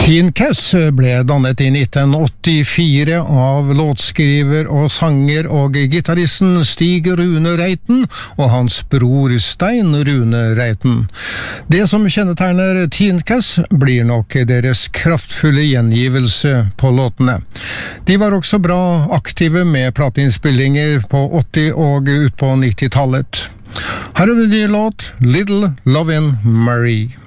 Teen Cass ble dannet i 1984 av låtskriver og sanger og gitaristen Stig Rune Reiten og hans bror Stein Rune Reiten. Det som kjennetegner Teen Cass blir nok deres kraftfulle gjengivelse på låtene. De var også bra aktive med plateinnspillinger på 80- og ut på 90-tallet. Her er en ny låt, Little Lovin' Marie.